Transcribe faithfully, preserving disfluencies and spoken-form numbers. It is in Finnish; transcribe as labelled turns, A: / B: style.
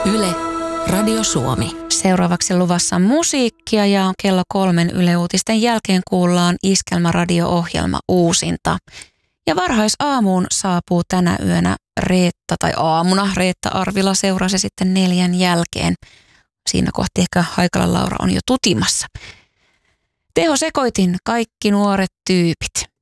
A: Yle, Radio Suomi.
B: Seuraavaksi luvassa musiikkia ja kello kolmen Yle Uutisten jälkeen kuullaan Iskelmä-radio-ohjelma uusinta. Ja varhaisaamuun saapuu tänä yönä Reetta, tai aamuna Reetta Arvila seurasi sitten neljän jälkeen. Siinä kohti ehkä Haikalan Laura on jo tutimassa. Teho sekoitin, kaikki nuoret tyypit.